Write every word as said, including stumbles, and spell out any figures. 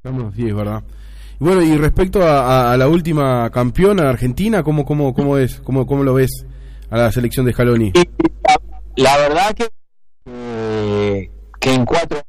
No, sí, es verdad. Y bueno, y respecto a, a, a la última campeona Argentina, ¿cómo cómo cómo es? ¿Cómo cómo lo ves a la selección de Scaloni? La verdad que eh, que en cuatro